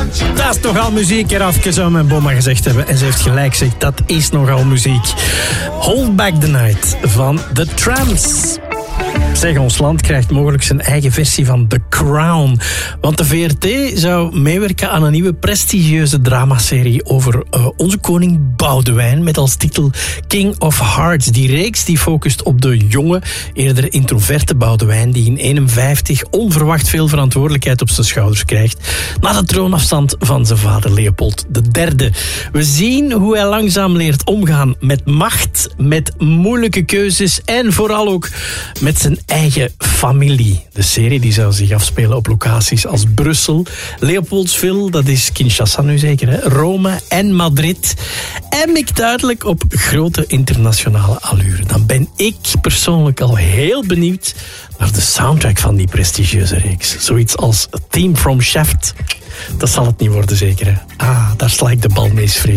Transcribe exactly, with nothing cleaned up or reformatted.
Dat is nogal muziek, Rafke zou mijn bomma gezegd hebben. En ze heeft gelijk, zeg, dat is nogal muziek. Hold Back the Night van The Tramps. Zeg, ons land krijgt mogelijk zijn eigen versie van The Crown. Want de V R T zou meewerken aan een nieuwe prestigieuze dramaserie over uh, onze koning Boudewijn, met als titel King of Hearts. Die reeks die focust op de jonge, eerder introverte Boudewijn, die in eenenvijftig onverwacht veel verantwoordelijkheid op zijn schouders krijgt na de troonafstand van zijn vader Leopold de derde. We zien hoe hij langzaam leert omgaan met macht, met moeilijke keuzes en vooral ook met zijn eigen familie. De serie die zou zich afspelen op locaties als Brussel, Leopoldsville, dat is Kinshasa nu zeker, hè? Rome en Madrid. En mikt duidelijk op grote internationale allure. Dan ben ik persoonlijk al heel benieuwd naar de soundtrack van die prestigieuze reeks. Zoiets als A Theme from Shaft. Dat zal het niet worden zeker, hè? Ah, daar sla ik de bal mee, vrees.